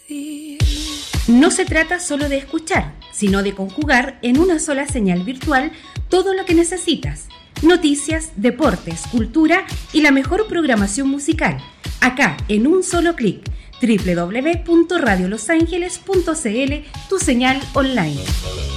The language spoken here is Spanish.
No se trata solo de escuchar, sino de conjugar en una sola señal virtual todo lo que necesitas. Noticias, deportes, cultura y la mejor programación musical. Acá, en un solo clic. www.radiolosangeles.cl, tu señal online.